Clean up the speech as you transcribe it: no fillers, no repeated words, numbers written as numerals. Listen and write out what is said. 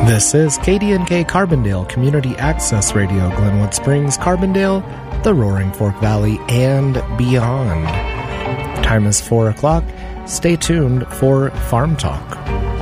This is KDNK Carbondale Community Access Radio, Glenwood Springs, Carbondale, the Roaring Fork Valley, and beyond. Time is 4 o'clock. Stay tuned for Farm Talk.